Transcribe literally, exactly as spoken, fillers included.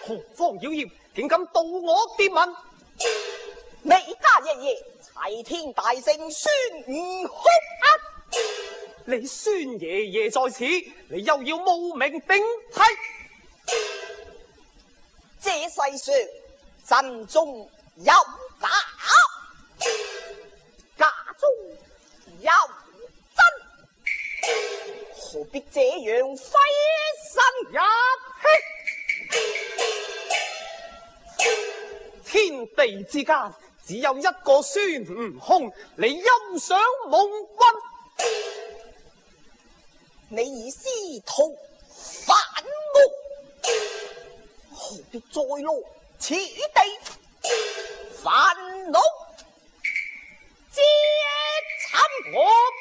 何方妖孽，竟敢盜我牒文？ 你家爺爺齊天大聖孫悟空啊！ 你孫爺爺在此，你又要冒名頂替？ 這世上真中有假，假中有真，何必這樣費神入氣？天地之間只有一個孫悟空，你休想蒙混？ 你以師徒反目，何必再落此地煩惱？借尋我